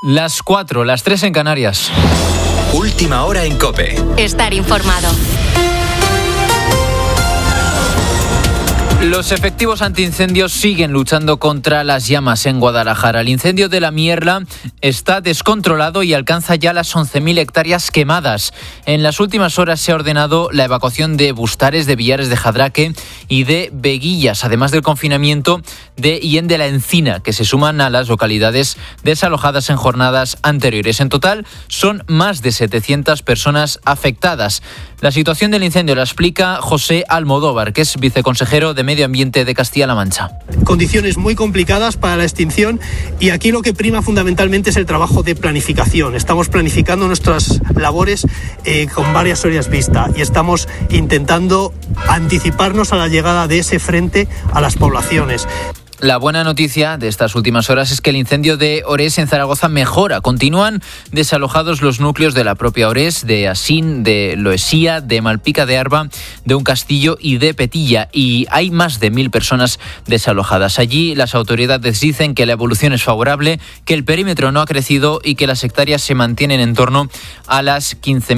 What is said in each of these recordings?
Las 4, las 3 en Canarias. Última hora en COPE. Estar informado. Los efectivos antiincendios siguen luchando contra las llamas en Guadalajara. El incendio de la Mierla está descontrolado y alcanza ya las 11.000 hectáreas quemadas. En las últimas horas se ha ordenado la evacuación de Bustares, de Villares de Jadraque y de Veguillas, además del confinamiento de Hien de la Encina, que se suman a las localidades desalojadas en jornadas anteriores. En total son más de 700 personas afectadas. La situación del incendio la explica José Almodóvar, que es viceconsejero de Medio Ambiente de Castilla-La Mancha. Condiciones muy complicadas para la extinción y aquí lo que prima fundamentalmente es el trabajo de planificación. Estamos planificando nuestras labores con varias horas vista y estamos intentando anticiparnos a la llegada de ese frente a las poblaciones. La buena noticia de estas últimas horas es que el incendio de Orés en Zaragoza mejora. Continúan desalojados los núcleos de la propia Orés, de Asín, de Loesía, de Malpica de Arba, de Un Castillo y de Petilla. Y hay más de 1.000 personas desalojadas. Allí las autoridades dicen que la evolución es favorable, que el perímetro no ha crecido y que las hectáreas se mantienen en torno a las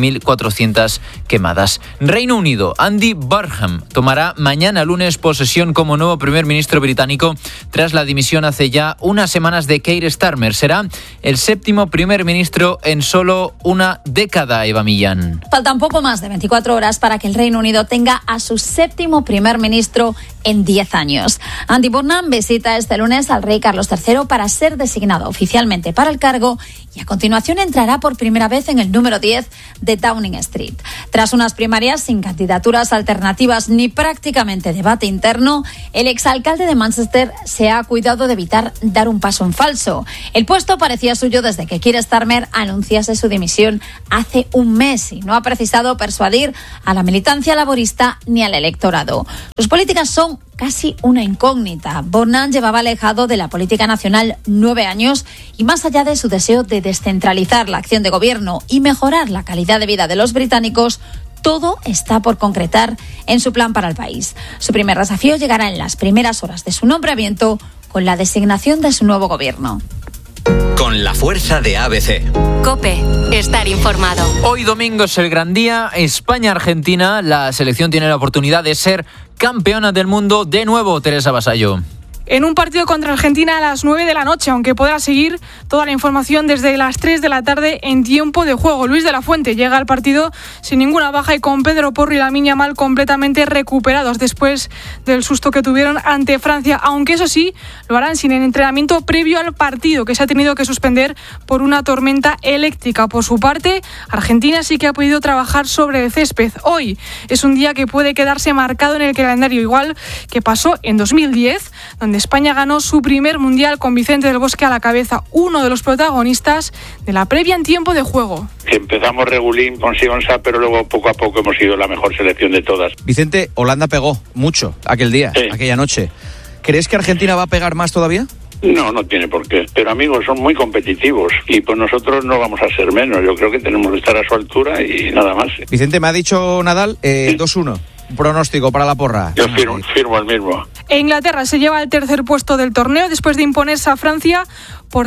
15.400 quemadas. Reino Unido, Andy Burnham tomará mañana lunes posesión como nuevo primer ministro británico tras la dimisión hace ya unas semanas de Keir Starmer. Será el 7º primer ministro en solo una década, Eva Millán. Faltan poco más de 24 horas para que el Reino Unido tenga a su 7º primer ministro en 10 años. Andy Burnham visita este lunes al rey Carlos III para ser designado oficialmente para el cargo y a continuación entrará por primera vez en el número 10 de Downing Street. Tras unas primarias sin candidaturas alternativas ni prácticamente debate interno, el exalcalde de Manchester se ha cuidado de evitar dar un paso en falso. El puesto parecía suyo desde que Keir Starmer anunciase su dimisión hace un mes y no ha precisado persuadir a la militancia laborista ni al electorado. Sus políticas son casi una incógnita. Burnham llevaba alejado de la política nacional 9 años y más allá de su deseo de descentralizar la acción de gobierno y mejorar la calidad de vida de los británicos, todo está por concretar en su plan para el país. Su primer desafío llegará en las primeras horas de su nombramiento con la designación de su nuevo gobierno. Con la fuerza de ABC. COPE. Estar informado. Hoy domingo es el gran día. España-Argentina. La selección tiene la oportunidad de ser campeona del mundo de nuevo, Teresa Vasallo. En un partido contra Argentina a las 9 de la noche, aunque podrá seguir toda la información desde las 3 de la tarde en tiempo de juego. Luis de la Fuente llega al partido sin ninguna baja y con Pedro Porro y Lamine Yamal completamente recuperados después del susto que tuvieron ante Francia, aunque eso sí, lo harán sin el entrenamiento previo al partido, que se ha tenido que suspender por una tormenta eléctrica. Por su parte, Argentina sí que ha podido trabajar sobre el césped. Hoy es un día que puede quedarse marcado en el calendario, igual que pasó en 2010, donde España ganó su primer mundial con Vicente del Bosque a la cabeza, uno de los protagonistas de la previa en tiempo de juego. Empezamos regulín con Sionsa, pero luego poco a poco hemos sido la mejor selección de todas. Vicente, Holanda pegó mucho aquel día, sí, aquella noche. ¿Crees que Argentina va a pegar más todavía? No tiene por qué. Pero amigos, son muy competitivos y pues nosotros no vamos a ser menos. Yo creo que tenemos que estar a su altura y nada más. Vicente, me ha dicho Nadal 2-1. Pronóstico para la porra. Yo firmo el mismo. Inglaterra se lleva el tercer puesto del torneo después de imponerse a Francia por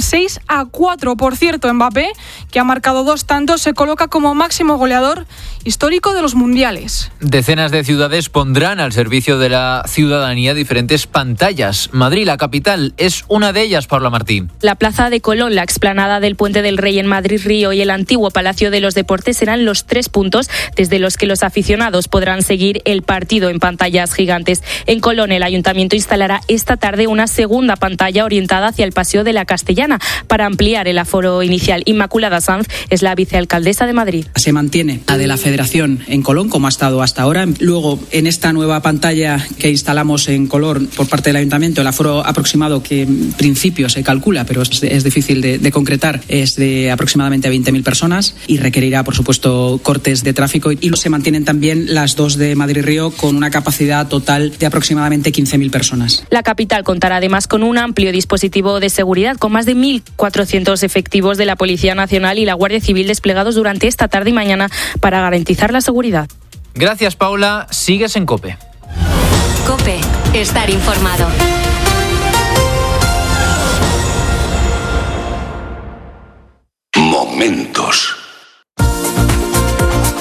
6-4. Por cierto, Mbappé, que ha marcado 2 tantos, se coloca como máximo goleador histórico de los mundiales. Decenas de ciudades pondrán al servicio de la ciudadanía diferentes pantallas. Madrid, la capital, es una de ellas, Paula Martí. La Plaza de Colón, la explanada del Puente del Rey en Madrid-Río y el antiguo Palacio de los Deportes serán los 3 puntos desde los que los aficionados podrán seguir el partido en pantallas gigantes. En Colón, el ayuntamiento instalará esta tarde una segunda pantalla orientada hacia el Paseo de la Castellana para ampliar el aforo inicial. Inmaculada Sanz es la vicealcaldesa de Madrid. Se mantiene la de la Federación en Colón, como ha estado hasta ahora. Luego, en esta nueva pantalla que instalamos en Colón por parte del ayuntamiento, el aforo aproximado que en principio se calcula, pero es difícil de concretar, es de aproximadamente 20.000 personas y requerirá, por supuesto, cortes de tráfico. Y se mantienen también las 2 de Madrid-Río con una capacidad total de aproximadamente 15.000 personas. La capital contará además con un amplio dispositivo de seguridad, con más de 1.400 efectivos de la Policía Nacional y la Guardia Civil desplegados durante esta tarde y mañana para garantizar la seguridad. Gracias, Paula. Sigues en COPE. COPE. Estar informado.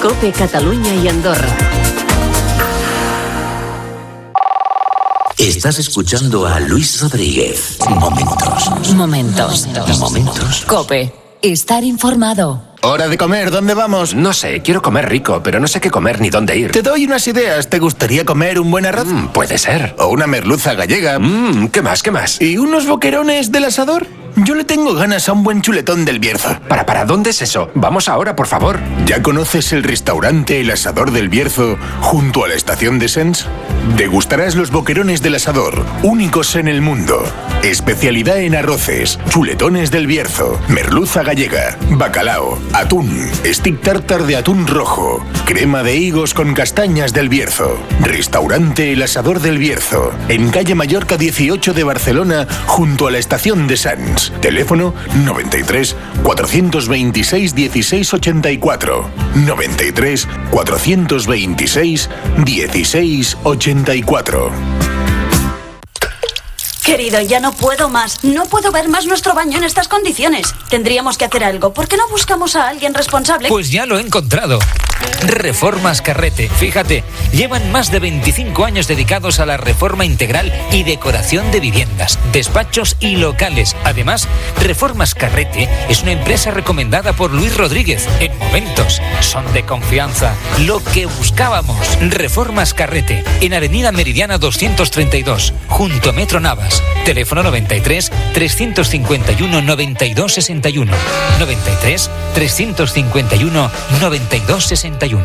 COPE Catalunya y Andorra. Estás escuchando a Luis Rodríguez. Momentos. COPE. Estar informado. Hora de comer, ¿dónde vamos? No sé, quiero comer rico, pero no sé qué comer ni dónde ir. Te doy unas ideas. ¿Te gustaría comer un buen arroz? Puede ser. O una merluza gallega. ¿Qué más? ¿Y unos boquerones del asador? Yo le tengo ganas a un buen chuletón del Bierzo. ¿Para dónde es eso? Vamos ahora, por favor. ¿Ya conoces el restaurante El Asador del Bierzo junto a la estación de Sens? Degustarás los boquerones del asador, únicos en el mundo. Especialidad en arroces, chuletones del Bierzo, merluza gallega, bacalao, atún, stick tartar de atún rojo, crema de higos con castañas del Bierzo. Restaurante El Asador del Bierzo, en calle Mallorca 18 de Barcelona, junto a la estación de Sants. Teléfono 93 426 1684. 93 426 1684. Querido, ya no puedo más. No puedo ver más nuestro baño en estas condiciones. Tendríamos que hacer algo. ¿Por qué no buscamos a alguien responsable? Pues ya lo he encontrado. Reformas Carrete. Fíjate, llevan más de 25 años dedicados a la reforma integral y decoración de viviendas, despachos y locales. Además, Reformas Carrete es una empresa recomendada por Luis Rodríguez. En Momentos son de confianza. Lo que buscábamos. Reformas Carrete, en Avenida Meridiana 232, junto a Metro Navas. Teléfono 93 351 92 61. 93 351 92 61.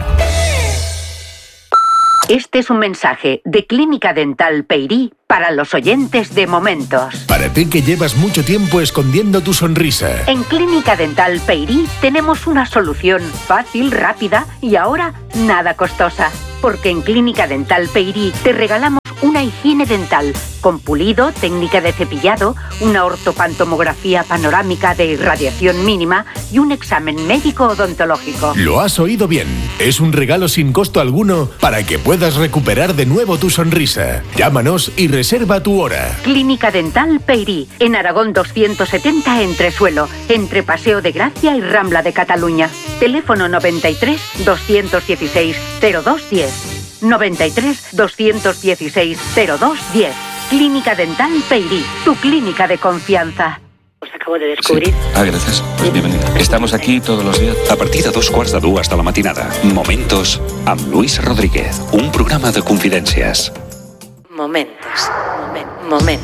Este es un mensaje de Clínica Dental Peirí para los oyentes de Momentos. Para ti que llevas mucho tiempo escondiendo tu sonrisa. En Clínica Dental Peirí tenemos una solución fácil, rápida y ahora nada costosa. Porque en Clínica Dental Peirí te regalamos una higiene dental con pulido, técnica de cepillado, una ortopantomografía panorámica de irradiación mínima y un examen médico odontológico. Lo has oído bien. Es un regalo sin costo alguno para que puedas recuperar de nuevo tu sonrisa. Llámanos y reserva tu hora. Clínica Dental Peirí, en Aragón 270 Entresuelo, entre Paseo de Gracia y Rambla de Cataluña. Teléfono 93 216 0210. 93 216 0210. Clínica Dental Peirí, tu clínica de confianza. Os acabo de descubrir. Sí. Gracias. Pues bienvenida. Estamos aquí todos los días. A partir de 2:15 hasta la matinada. Momentos amb Luis Rodríguez. Un programa de confidències. Momentos.